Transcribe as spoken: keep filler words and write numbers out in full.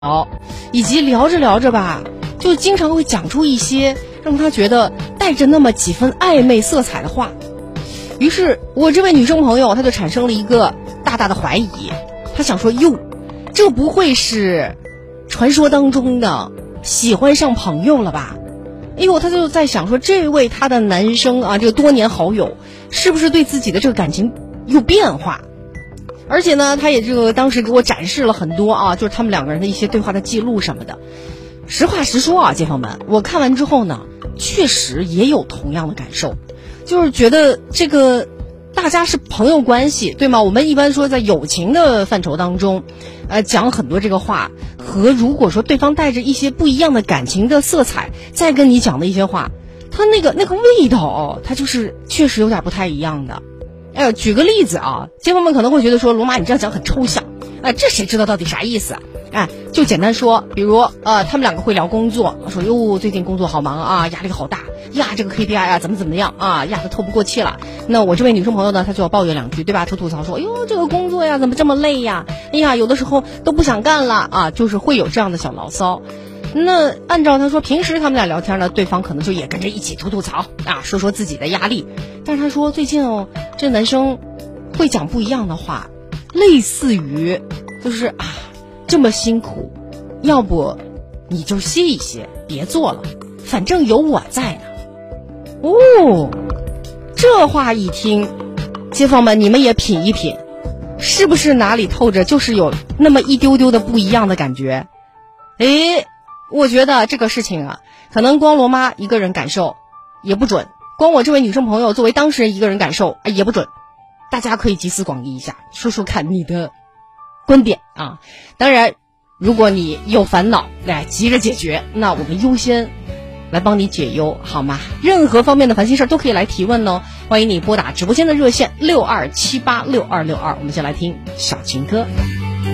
聊，以及聊着聊着吧，就经常会讲出一些让他觉得带着那么几分暧昧色彩的话。于是我这位女生朋友她就产生了一个大大的怀疑，她想说，哟，这不会是传说当中的喜欢上朋友了吧？哎呦，她就在想说，这位她的男生啊，这个多年好友是不是对自己的这个感情有变化？而且呢，他也这个当时给我展示了很多啊，就是他们两个人的一些对话的记录什么的。实话实说啊，街坊们，我看完之后呢，确实也有同样的感受，就是觉得这个大家是朋友关系，对吗？我们一般说在友情的范畴当中，呃，讲很多这个话，和如果说对方带着一些不一样的感情的色彩，再跟你讲的一些话，他那个那个味道，它就是确实有点不太一样的。哎，举个例子啊，街坊们可能会觉得说，罗马你这样讲很抽象，哎，这谁知道到底啥意思啊？哎，就简单说，比如呃，他们两个会聊工作，说哟，最近工作好忙啊，压力好大呀，这个 K P I 啊，怎么怎么样啊，压得透不过气了。那我这位女生朋友呢，她就要抱怨两句，对吧？吐吐槽说，哟，这个工作呀，怎么这么累呀？哎呀，有的时候都不想干了啊，就是会有这样的小牢骚。那按照他说，平时他们俩聊天呢，对方可能就也跟着一起吐吐槽啊，说说自己的压力。但是他说最近哦，这男生会讲不一样的话，类似于就是啊，这么辛苦，要不你就歇一歇，别做了，反正有我在呢。哦，这话一听，街坊们你们也品一品，是不是哪里透着就是有那么一丢丢的不一样的感觉？诶，我觉得这个事情啊，可能光罗妈一个人感受也不准，光我这位女生朋友作为当事人一个人感受也不准，大家可以集思广益一下，说说看你的观点啊。当然，如果你有烦恼来急着解决，那我们优先来帮你解忧，好吗？任何方面的烦心事都可以来提问哦，欢迎你拨打直播间的热线六二七八六二六二。我们先来听小情歌。